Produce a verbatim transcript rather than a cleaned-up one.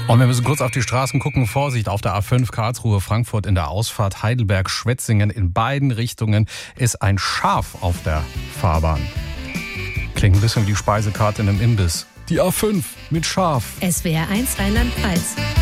Und wir müssen kurz auf die Straßen gucken. Vorsicht auf der A fünf Karlsruhe, Frankfurt in der Ausfahrt Heidelberg, Schwetzingen. In beiden Richtungen ist ein Schaf auf der Fahrbahn. Klingt ein bisschen wie die Speisekarte in einem Imbiss. Die A fünf mit Schaf. S W R eins Rheinland-Pfalz.